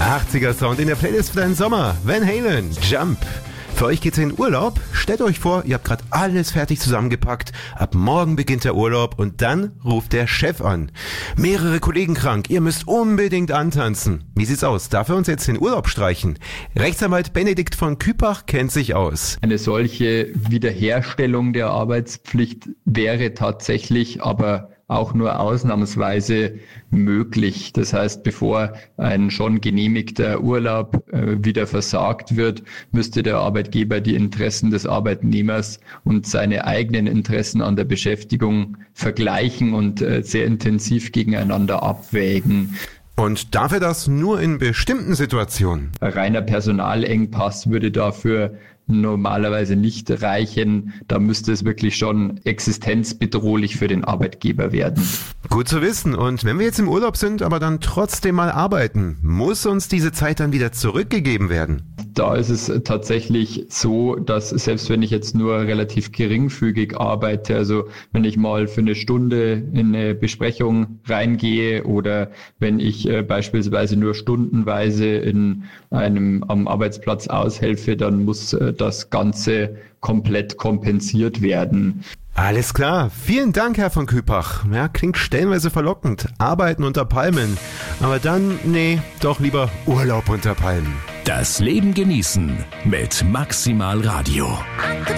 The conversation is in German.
80er Sound in der Playlist für deinen Sommer. Van Halen, Jump. Für euch geht's in Urlaub. Stellt euch vor, ihr habt gerade alles fertig zusammengepackt. Ab morgen beginnt der Urlaub und dann ruft der Chef an. Mehrere Kollegen krank, ihr müsst unbedingt antanzen. Wie sieht's aus? Darf er uns jetzt den Urlaub streichen? Rechtsanwalt Benedikt von Küpach kennt sich aus. Eine solche Wiederherstellung der Arbeitspflicht wäre tatsächlich aber auch nur ausnahmsweise möglich. Das heißt, bevor ein schon genehmigter Urlaub wieder versagt wird, müsste der Arbeitgeber die Interessen des Arbeitnehmers und seine eigenen Interessen an der Beschäftigung vergleichen und sehr intensiv gegeneinander abwägen. Und darf er das nur in bestimmten Situationen? Ein reiner Personalengpass würde dafür normalerweise nicht reichen. Da müsste es wirklich schon existenzbedrohlich für den Arbeitgeber werden. Gut zu wissen. Und wenn wir jetzt im Urlaub sind, aber dann trotzdem mal arbeiten, muss uns diese Zeit dann wieder zurückgegeben werden? Da ist es tatsächlich so, dass selbst wenn ich jetzt nur relativ geringfügig arbeite, also wenn ich mal für eine Stunde in eine Besprechung reingehe oder wenn ich beispielsweise nur stundenweise am Arbeitsplatz aushelfe, dann muss das Ganze komplett kompensiert werden. Alles klar. Vielen Dank, Herr von Küpach. Ja, klingt stellenweise verlockend. Arbeiten unter Palmen. Aber dann, doch lieber Urlaub unter Palmen. Das Leben genießen mit Maximal Radio.